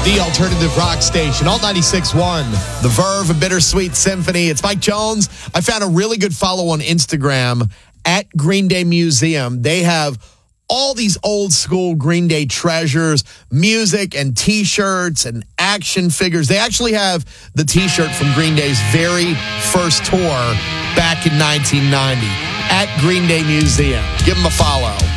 The alternative rock station, Alt 96.1, The Verve, A Bittersweet Symphony. It's Mike Jones. I found a really good follow on Instagram at Green Day Museum. They have all these old school Green Day treasures, music and T-shirts and action figures. They actually have the T-shirt from Green Day's very first tour back in 1990 at Green Day Museum. Give them a follow.